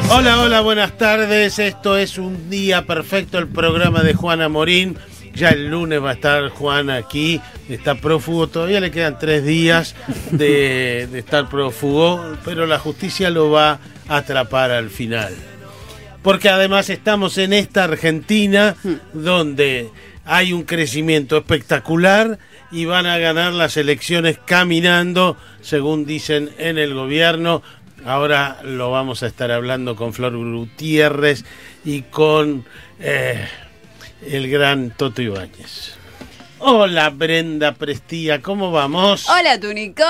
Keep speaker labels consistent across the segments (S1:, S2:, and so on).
S1: Hola, hola, buenas tardes. Esto es Un Día Perfecto, el programa de Juana Morín. Ya el lunes va a estar Juan aquí, está prófugo, todavía le quedan 3 días de estar prófugo, pero la justicia lo va a atrapar al final. Porque además estamos en esta Argentina donde hay un crecimiento espectacular y van a ganar las elecciones caminando, según dicen en el gobierno. Ahora lo vamos a estar hablando con Flor Gutiérrez y con el gran Toto Ibáñez. Hola Brenda Prestía, ¿cómo vamos?
S2: Hola tu Nicole.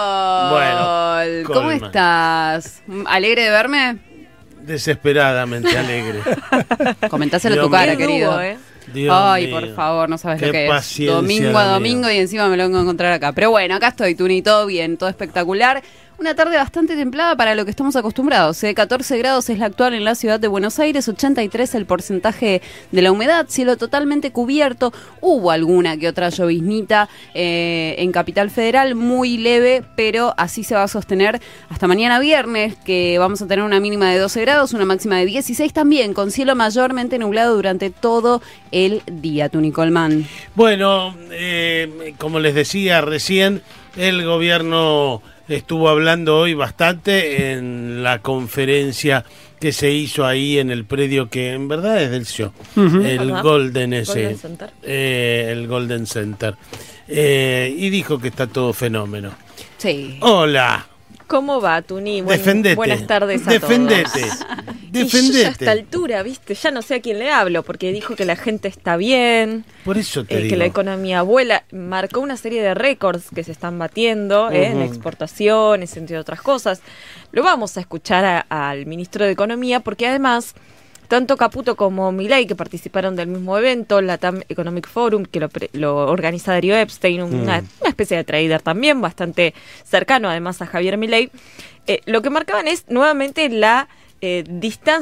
S1: Bueno,
S2: ¿cómo estás? ¿Alegre de verme?
S1: Desesperadamente alegre.
S2: Comentáselo
S1: Dios
S2: tu cara,
S1: mío.
S2: querido.
S1: Dios
S2: Ay,
S1: mío.
S2: por favor, no sabes
S1: Qué
S2: lo que es.
S1: paciencia,
S2: Domingo a
S1: amigo.
S2: domingo y encima me lo vengo a encontrar acá. Pero bueno, acá estoy, Tuni, todo bien, todo espectacular. Una tarde bastante templada para lo que estamos acostumbrados. 14 grados es la actual en la ciudad de Buenos Aires, 83 el porcentaje de la humedad, cielo totalmente cubierto. Hubo alguna que otra lloviznita en Capital Federal, muy leve, pero así se va a sostener hasta mañana viernes, que vamos a tener una mínima de 12 grados, una máxima de 16 también, con cielo mayormente nublado durante todo el día, Tuni Colman.
S1: Bueno, como les decía recién, el gobierno estuvo hablando hoy bastante en la conferencia que se hizo ahí en el predio que en verdad es del show, el Golden Center. El Golden Center. Y dijo que está todo fenómeno.
S2: Sí.
S1: Hola.
S3: ¿Cómo va, Tuni?
S1: Defendete.
S3: Buenas tardes a
S1: Defendete.
S3: todos.
S1: Defendete.
S3: Y yo ya a esta altura, ¿viste? Ya no sé a quién le hablo, porque dijo que la gente está bien,
S1: Por eso te digo.
S3: que la economía vuela. Marcó una serie de récords que se están batiendo en exportaciones, entre otras cosas. Lo vamos a escuchar al ministro de Economía, porque además, tanto Caputo como Milei, que participaron del mismo evento, Latam Economic Forum, que lo organiza Darío Epstein, una especie de trader también, bastante cercano además a Javier Milei, lo que marcaban es nuevamente la distancia